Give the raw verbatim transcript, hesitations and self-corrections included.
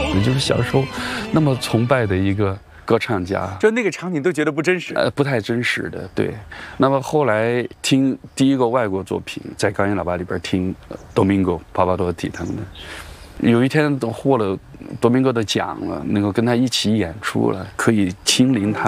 就是小时候那么崇拜的一个歌唱家， 就那个场景都觉得不真实， 呃，不太真实的。对，那么后来听第一个外国作品，在高音喇叭里边听 Domingo Pavarotti 他们的，有一天都获了多明戈的奖了，能够跟他一起演出了，可以亲临他